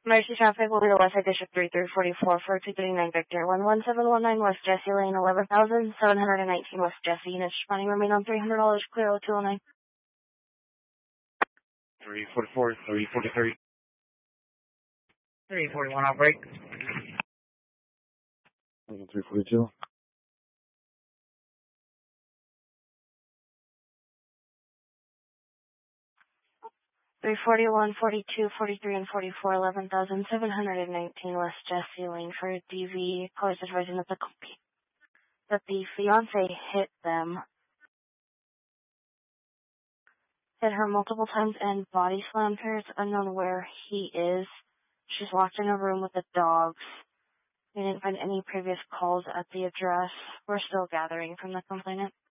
Mercy Traffic will be the West Side District 3344 4239 Victor 11719 West Jesse Lane 11,719 West Jesse. Units responding remain on $300 clear 0209. 344, 343. 341 outbreak. 342. 341, 42, 43, and 44, 11,719 West Jesse Lane for DV. Callers advising that the fiance hit her multiple times and body slammed her. It's unknown where he is. She's locked in a room with the dogs. We didn't find any previous calls at the address. We're still gathering from the complainant.